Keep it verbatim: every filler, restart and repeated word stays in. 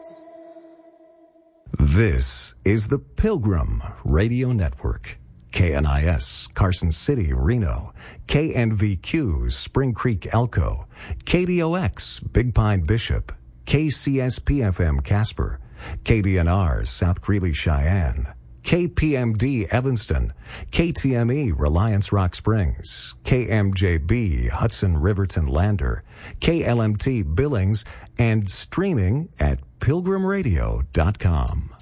This is the Pilgrim Radio Network. K N I S, Carson City, Reno. K N V Q, Spring Creek, Elko. K D O X, Big Pine, Bishop. K C S P F M, Casper. K D N R, South Greeley, Cheyenne. K P M D, Evanston. K T M E, Reliance Rock Springs. K M J B, Hudson, Riverton, Lander. K L M T, Billings, and streaming at pilgrim radio dot com.